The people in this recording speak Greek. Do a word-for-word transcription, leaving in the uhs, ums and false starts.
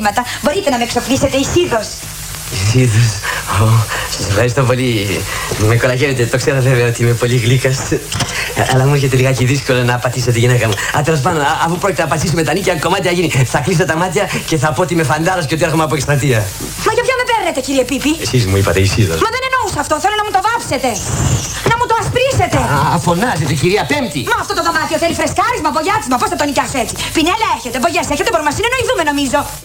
Μπορείτε να με εξοπλίσετε εισίδος. Εισίδος. Σας ευχαριστώ πολύ. Με κολακεύετε. Το ξέρω βέβαια ότι είμαι πολύ γλύκας. Αλλά μου έρχεται λιγάκι δύσκολο να πατήσω τη γυναίκα μου. Α, τέλος πάντων, αφού πρόκειται να πατήσουμε τα νίκια, κομμάτια γίνει. Θα κλείσω τα μάτια και θα πω ότι είμαι φαντάρος και ότι έρχομαι από εκστρατεία. Μα για ποιο με παίρνετε, κύριε Πίπη? Εσείς μου είπατε εισίδος. Μα δεν εννοούσα αυτό. Θέλω να μου το βάψετε. Να μου το ασπρίσετε. Α, φωνάζετε, κυρία Πέμπτη. Μα αυτό το δωμάτιο θέλει φρεσκάρισμα, βογιάτισμα. Πώς θα το νοικιάσω έτσι? Πινέλα έχετε, βογιές έχετε, μπορούμε να συνεννοηθούμε νομίζω.